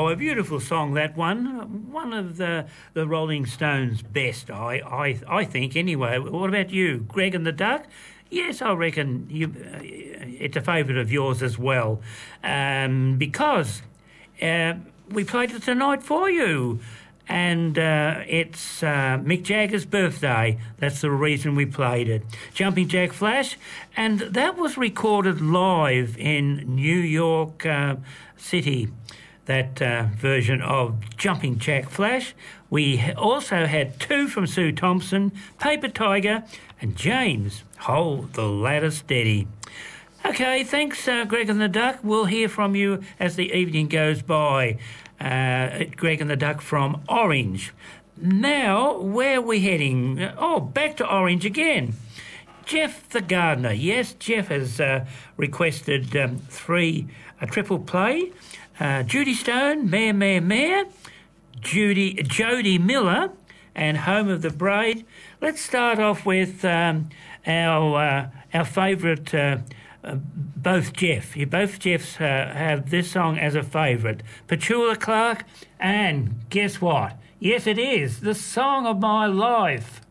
a beautiful song, that one. One of the Rolling Stones' best, I think, anyway. What about you, Greg and the Duck? Yes, I reckon it's a favourite of yours as well, because we played it tonight for you, and it's Mick Jagger's birthday. That's the reason we played it. Jumping Jack Flash, and that was recorded live in New York City, that version of Jumping Jack Flash. We also had two from Sue Thompson, Paper Tiger, and James, Hold the Ladder Steady. Okay, thanks, Greg and the Duck. We'll hear from you as the evening goes by. Greg and the Duck from Orange. Now, where are we heading? Oh, back to Orange again. Jeff the Gardener. Yes, Jeff has requested a triple play. Judy Stone, Mare, Mare, Mare, Jody Miller, and Home of the Braid. Let's start off with our favourite, both Jeffs have this song as a favourite. Petula Clark, and guess what? Yes, it is the song of my life.